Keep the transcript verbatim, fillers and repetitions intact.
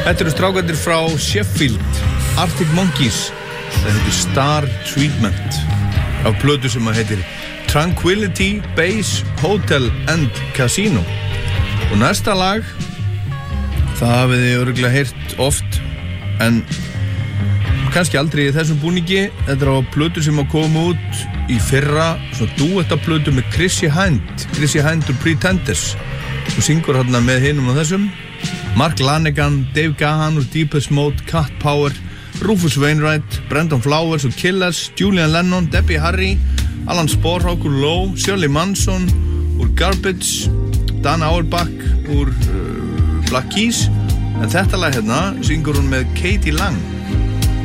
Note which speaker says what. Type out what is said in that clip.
Speaker 1: Þetta eru strákarnir frá Sheffield, Arctic Monkeys. Það heitir Star Treatment af plötu sem að heitir Tranquility Base Hotel and Casino. Og næsta lag, það hafið þið örugglega heyrt oft, en kannski aldrei í þessum búningi. Þetta er á plötu sem að koma út í fyrra, svona duettaplötu með Chrissie Hynde, Chrissie Hynde og Pretenders. Og syngur hérna með hinum og þessum. Mark Lanegan, Dave Gahan og Deepest Mode, Cat Power, Rufus Wainwright, Brendan Flowers og Killers, Julian Lennon, Debbie Harry, Alan Sporhawk úr Low, Shirley Manson úr Garbage, Dan Auerbach úr uh, Black Keys. En þetta lag hérna syngur hún með Katie Lang.